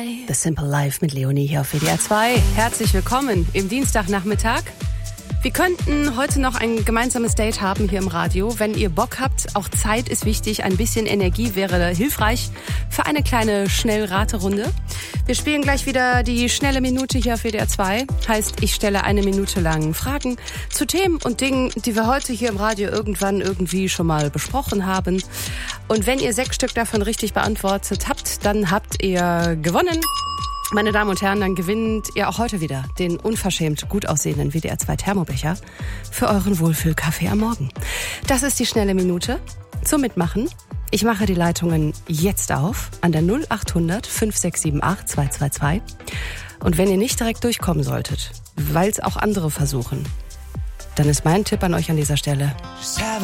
The Simple Life mit Leonie hier auf WDR 2. Herzlich willkommen im Dienstagnachmittag. Wir könnten heute noch ein gemeinsames Date haben hier im Radio. Wenn ihr Bock habt, auch Zeit ist wichtig, ein bisschen Energie wäre hilfreich für eine kleine Schnellraterunde. Wir spielen gleich wieder die schnelle Minute hier auf WDR 2. Heißt, ich stelle 1 Minute lang Fragen zu Themen und Dingen, die wir heute hier im Radio irgendwann irgendwie schon mal besprochen haben. Und wenn ihr 6 Stück davon richtig beantwortet habt, dann habt ihr gewonnen. Meine Damen und Herren, dann gewinnt ihr auch heute wieder den unverschämt gut aussehenden WDR 2 Thermobecher für euren Wohlfühlkaffee am Morgen. Das ist die schnelle Minute zum Mitmachen. Ich mache die Leitungen jetzt auf an der 0800 5678 222. Und wenn ihr nicht direkt durchkommen solltet, weil es auch andere versuchen, dann ist mein Tipp an euch an dieser Stelle: